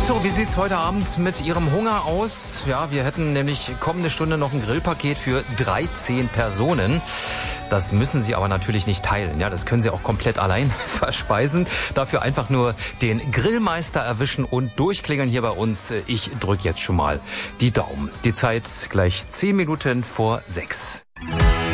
So, wie sieht's heute Abend mit Ihrem Hunger aus? Ja, wir hätten nämlich kommende Stunde noch ein Grillpaket für 13 Personen. Das müssen Sie aber natürlich nicht teilen. Ja, das können Sie auch komplett allein verspeisen. Dafür einfach nur den Grillmeister erwischen und durchklingeln hier bei uns. Ich drücke jetzt schon mal die Daumen. Die Zeit gleich 10 Minuten vor 6.